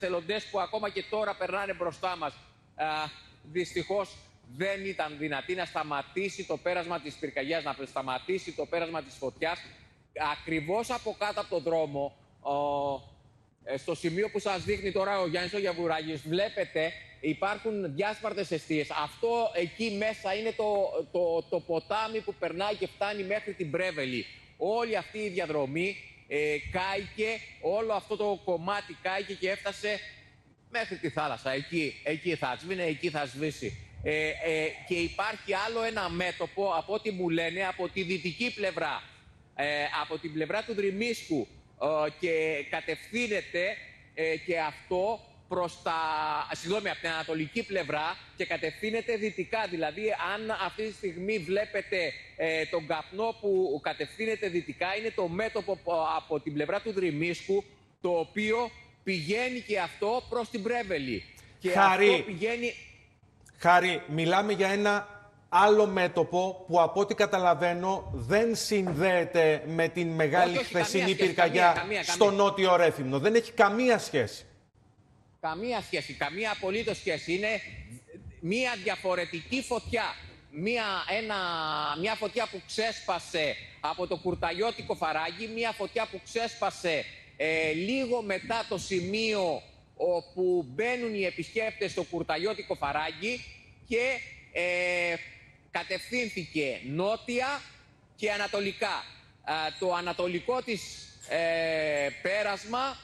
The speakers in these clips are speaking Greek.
εθελοντές που ακόμα και τώρα περνάνε μπροστά μας. Δυστυχώς δεν ήταν δυνατή να σταματήσει το πέρασμα της πυρκαγιάς, να σταματήσει το πέρασμα της φωτιάς. Ακριβώς από κάτω από τον δρόμο, στο σημείο που σας δείχνει τώρα ο Γιάννης ο Γιαβουράκης, βλέπετε υπάρχουν διάσπαρτες εστίες. Αυτό εκεί μέσα είναι το ποτάμι που περνάει και φτάνει μέχρι την Πρέβελη. Όλη αυτή η διαδρομή κάηκε, όλο αυτό το κομμάτι κάηκε και έφτασε μέχρι τη θάλασσα. Εκεί θα σβήνει, εκεί θα σβήσει. Και υπάρχει άλλο ένα μέτωπο, από ό,τι μου λένε, από τη δυτική πλευρά, από την πλευρά του Δρυμίσκου, και κατευθύνεται και αυτό προς από την ανατολική πλευρά και κατευθύνεται δυτικά. Δηλαδή, αν αυτή τη στιγμή βλέπετε τον καπνό που κατευθύνεται δυτικά, είναι το μέτωπο από την πλευρά του Δρυμίσκου, το οποίο πηγαίνει και αυτό προς την Πρέβελη. Και αυτό πηγαίνει... Χάρη, μιλάμε για ένα άλλο μέτωπο που από ό,τι καταλαβαίνω δεν συνδέεται με την μεγάλη χθεσινή πυρκαγιά στο νότιο Ρέθυμνο. Δεν έχει καμία σχέση. Καμία σχέση, καμία απολύτως σχέση. Είναι μία διαφορετική φωτιά. Μία φωτιά που ξέσπασε από το Κουρταλιώτικο Φαράγγι, μία φωτιά που ξέσπασε λίγο μετά το σημείο όπου μπαίνουν οι επισκέπτες στο Κουρταλιώτικο Φαράγγι και κατευθύνθηκε νότια και ανατολικά. Το ανατολικό της πέρασμα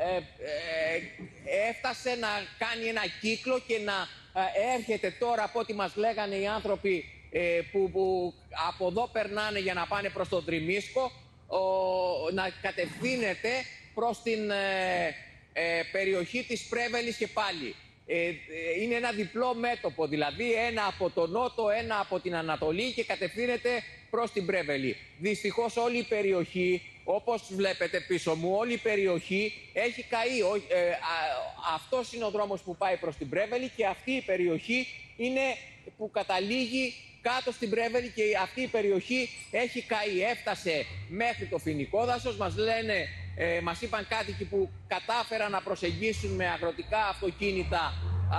έφτασε να κάνει ένα κύκλο και να έρχεται τώρα, από ό,τι μας λέγανε οι άνθρωποι που από εδώ περνάνε για να πάνε προς τον Δρυμίσκο, να κατευθύνεται προς την περιοχή της Πρέβελης και πάλι. Είναι ένα διπλό μέτωπο, δηλαδή ένα από τον νότο, ένα από την Ανατολή και κατευθύνεται προς την Πρέβελη. Δυστυχώς όλη η περιοχή, όπως βλέπετε πίσω μου, όλη η περιοχή έχει καεί. Αυτός είναι ο δρόμος που πάει προς την Πρέβελη και αυτή η περιοχή είναι που καταλήγει κάτω στην Πρέβελη και αυτή η περιοχή έχει καεί. Έφτασε μέχρι το Φοινικό Δάσος, μας είπαν κάτοικοι που κατάφεραν να προσεγγίσουν με αγροτικά αυτοκίνητα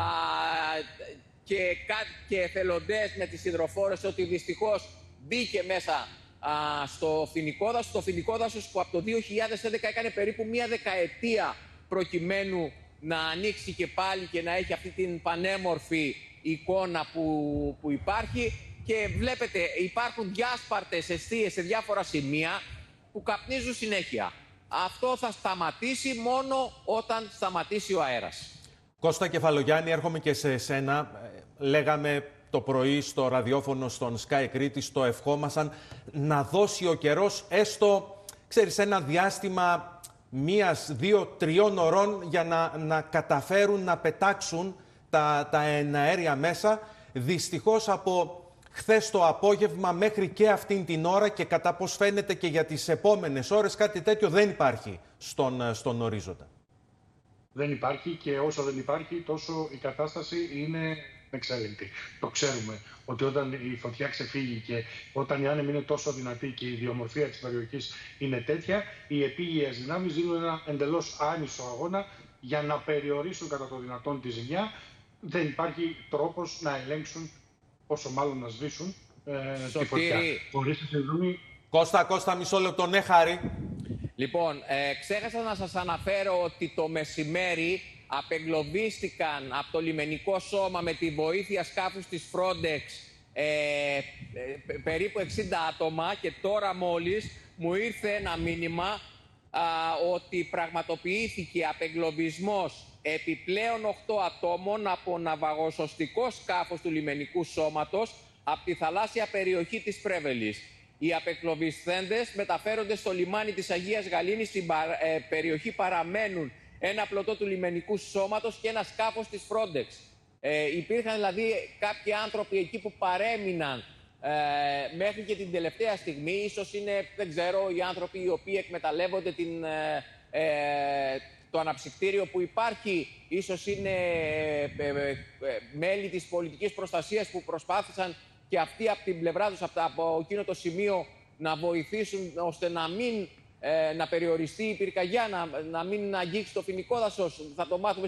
και εθελοντές με τις υδροφόρες, ότι δυστυχώς μπήκε μέσα στο Φοινικό Δάσος. Το Φοινικό Δάσος που από το 2011 έκανε περίπου μία δεκαετία προκειμένου να ανοίξει και πάλι και να έχει αυτή την πανέμορφη εικόνα που υπάρχει. Και βλέπετε υπάρχουν διάσπαρτες εστίες σε διάφορα σημεία που καπνίζουν συνέχεια. Αυτό θα σταματήσει μόνο όταν σταματήσει ο αέρας. Κώστα Κεφαλογιάννη, έρχομαι και σε εσένα. Λέγαμε το πρωί στο ραδιόφωνο στον Sky Κρήτη, το ευχόμασταν να δώσει ο καιρός έστω, ξέρεις, ένα διάστημα 1, 2, 3 ωρών για να καταφέρουν να πετάξουν τα εναέρια μέσα. Δυστυχώς από χθες το απόγευμα μέχρι και αυτήν την ώρα και κατά πώς φαίνεται και για τις επόμενες ώρες, κάτι τέτοιο δεν υπάρχει στον ορίζοντα. Δεν υπάρχει, και όσο δεν υπάρχει τόσο η κατάσταση είναι εξαίρετη. Το ξέρουμε ότι όταν η φωτιά ξεφύγει και όταν η άνεμη είναι τόσο δυνατή και η ιδιομορφία της περιοχής είναι τέτοια, οι επίγειες δυνάμεις δίνουν ένα εντελώς άνισο αγώνα για να περιορίσουν κατά το δυνατόν τη ζημιά. Δεν υπάρχει τρόπος να ελέγξουν, όσο μάλλον να σβήσουν τη φωτιά. Χωρίς τη συνδρομή... Κώστα, μισό λεπτό, ναι, Χάρη. Λοιπόν, ξέχασα να σας αναφέρω ότι το μεσημέρι απεγκλωβίστηκαν από το λιμενικό σώμα με τη βοήθεια σκάφους της Frontex περίπου 60 άτομα, και τώρα μόλις μου ήρθε ένα μήνυμα ότι πραγματοποιήθηκε απεγκλωβισμός επιπλέον 8 ατόμων από ναυαγοσωστικό σκάφος του λιμενικού σώματος από τη θαλάσσια περιοχή της Πρέβελης. Οι απεγκλωβισθέντες μεταφέρονται στο λιμάνι της Αγίας Γαλήνης. Στην περιοχή παραμένουν ένα πλωτό του λιμενικού σώματος και ένα σκάφος της Frontex. Υπήρχαν δηλαδή κάποιοι άνθρωποι εκεί που παρέμειναν μέχρι και την τελευταία στιγμή. Ίσως είναι, δεν ξέρω, οι άνθρωποι οι οποίοι εκμεταλλεύονται το αναψυκτήριο που υπάρχει. Ίσως είναι μέλη της πολιτικής προστασίας που προσπάθησαν και αυτοί από την πλευρά τους, από εκείνο το σημείο, να βοηθήσουν ώστε να περιοριστεί η πυρκαγιά, να μην αγγίξει το Φοινικό Δάσος. Θα το μάθουμε